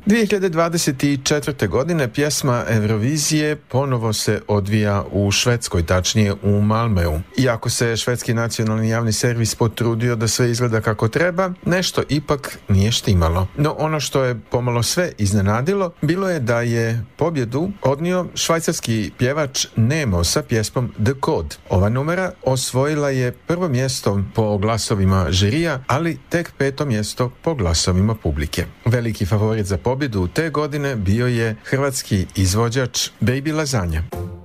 2024. godine pjesma Eurovizije ponovo se odvija u Švedskoj, tačnije u Malmeu. Iako se švedski nacionalni javni servis potrudio da sve izgleda kako treba, nešto ipak nije štimalo. No ono što je pomalo sve iznenadilo, bilo je da je pobjedu odnio švajcarski pjevač Nemo sa pjesmom The Code. Ova numera osvojila je prvo mjesto po glasovima žirija, ali tek 5. mjesto po glasovima publike. Veliki favorit za pobjedu te godine bio je hrvatski izvođač Baby Lazanja.